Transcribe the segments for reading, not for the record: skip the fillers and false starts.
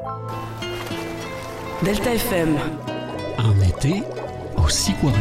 Delta FM. Un été au Seaquarium.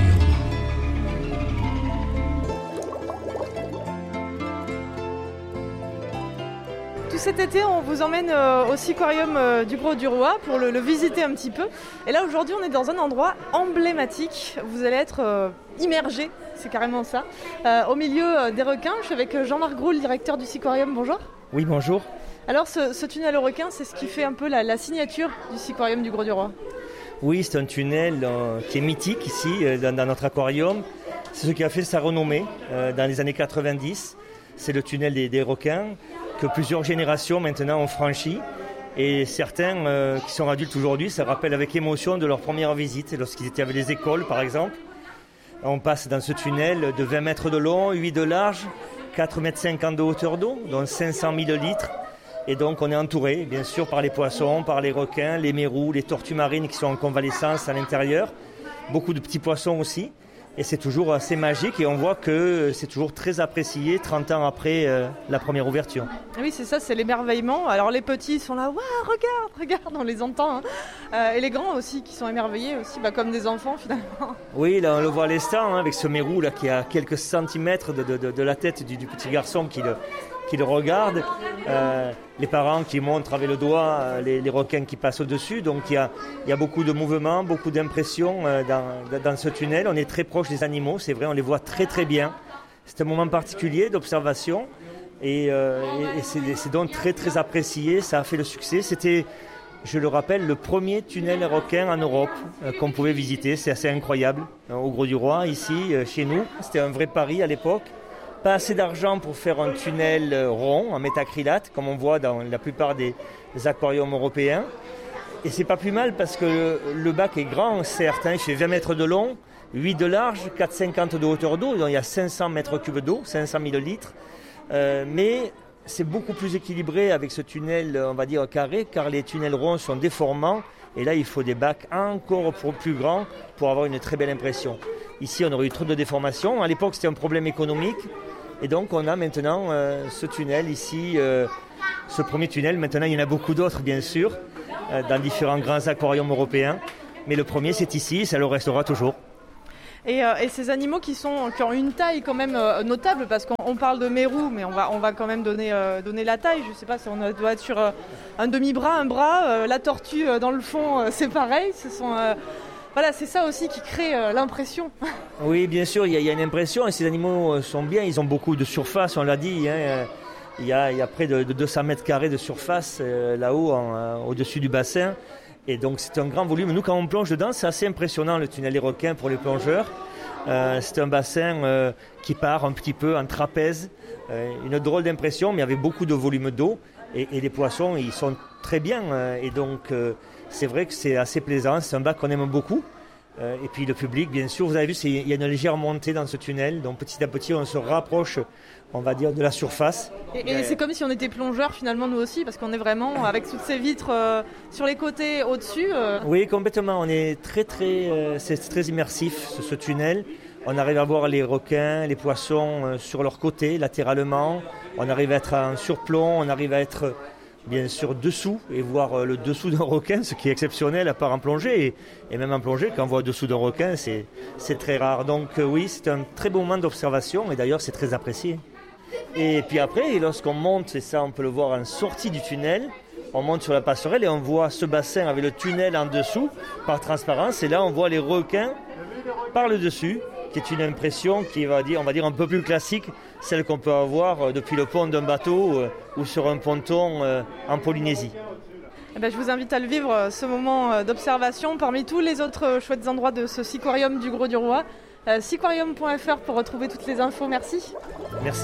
Tout cet été, on vous emmène au Seaquarium du Grau-du-Roi pour le visiter un petit peu. Et là, aujourd'hui, on est dans un endroit emblématique. Vous allez être immergé, c'est carrément ça, au milieu des requins. Je suis avec Jean-Marc Groult, le directeur du Seaquarium. Bonjour. Oui, bonjour. Alors, ce tunnel aux requins, c'est ce qui fait un peu la signature du Seaquarium du Grau-du-Roi. Oui, c'est un tunnel qui est mythique ici, dans notre aquarium. C'est ce qui a fait sa renommée dans les années 90. C'est le tunnel des requins que plusieurs générations maintenant ont franchi. Et certains qui sont adultes aujourd'hui, ça rappelle avec émotion de leur première visite, lorsqu'ils étaient avec les écoles par exemple. On passe dans ce tunnel de 20 mètres de long, 8 de large, 4,50 mètres de hauteur d'eau, dont 500 000 litres. Et donc on est entouré bien sûr par les poissons, par les requins, les mérous, les tortues marines qui sont en convalescence à l'intérieur. Beaucoup de petits poissons aussi. Et c'est toujours assez magique et on voit que c'est toujours très apprécié 30 ans après la première ouverture. Oui, c'est ça, c'est l'émerveillement. Alors les petits sont là, waouh, regarde, on les entend. Et les grands aussi qui sont émerveillés aussi, comme des enfants finalement. Oui, là on le voit à l'instant avec ce mérou là, qui est à quelques centimètres de la tête du petit garçon qui le regarde. Les parents qui montrent avec le doigt les requins qui passent au-dessus. Donc il y a beaucoup de mouvements, beaucoup d'impressions dans ce tunnel. On est très proche des animaux, c'est vrai, on les voit très très bien. C'est un moment particulier d'observation et c'est donc très très apprécié. Ça a fait le succès. C'était, je le rappelle, le premier tunnel requin en Europe qu'on pouvait visiter. C'est assez incroyable. Au Grau-du-Roi, ici, chez nous. C'était un vrai pari à l'époque. Pas assez d'argent pour faire un tunnel rond en métacrylate, comme on voit dans la plupart des aquariums européens. Et c'est pas plus mal parce que le bac est grand, certes, il fait 20 mètres de long, 8 de large, 4,50 de hauteur d'eau, donc il y a 500 mètres cubes d'eau, 500 000 litres. Mais c'est beaucoup plus équilibré avec ce tunnel, on va dire, carré, car les tunnels ronds sont déformants. Et là, il faut des bacs encore plus grands pour avoir une très belle impression. Ici, on aurait eu trop de déformations. À l'époque, c'était un problème économique. Et donc, on a maintenant ce tunnel ici, ce premier tunnel. Maintenant, il y en a beaucoup d'autres, bien sûr, dans différents grands aquariums européens. Mais le premier, c'est ici, ça le restera toujours. Et ces animaux qui ont une taille quand même notable, parce qu'on parle de mérou, mais on va quand même donner la taille. Je ne sais pas si on doit être sur un demi-bras, un bras. La tortue dans le fond, c'est pareil. Voilà, c'est ça aussi qui crée l'impression. Oui, bien sûr, il y a une impression et ces animaux sont bien. Ils ont beaucoup de surface, on l'a dit. Il y a près de 200 mètres carrés de surface là-haut, au-dessus du bassin. Et donc c'est un grand volume. Nous, quand on plonge dedans, c'est assez impressionnant le tunnel des requins pour les plongeurs. C'est un bassin qui part un petit peu en trapèze. Une drôle d'impression, mais avec beaucoup de volume d'eau. Et les poissons, ils sont très bien. Et donc c'est vrai que c'est assez plaisant. C'est un bac qu'on aime beaucoup. Et puis le public, bien sûr, vous avez vu, il y a une légère montée dans ce tunnel. Donc petit à petit, on se rapproche, on va dire, de la surface. Et c'est comme si on était plongeurs finalement, nous aussi, parce qu'on est vraiment avec toutes ces vitres sur les côtés, au-dessus. Oui, complètement. On est c'est très immersif, ce tunnel. On arrive à voir les requins, les poissons sur leurs côtés, latéralement. On arrive à être en surplomb, on arrive à être bien sûr dessous et voir le dessous d'un requin, ce qui est exceptionnel à part en plongée. Et même en plongée, quand on voit dessous d'un requin, c'est très rare. Donc oui, c'est un très beau moment d'observation et d'ailleurs c'est très apprécié. Et puis après, lorsqu'on monte, et ça on peut le voir en sortie du tunnel, on monte sur la passerelle et on voit ce bassin avec le tunnel en dessous par transparence. Et là on voit les requins par le dessus, qui est une impression qui va dire, on va dire un peu plus classique, celle qu'on peut avoir depuis le pont d'un bateau ou sur un ponton en Polynésie. Je vous invite à le vivre, ce moment d'observation, parmi tous les autres chouettes endroits de ce Seaquarium du Grau-du-Roi. Seaquarium.fr pour retrouver toutes les infos. Merci. Merci.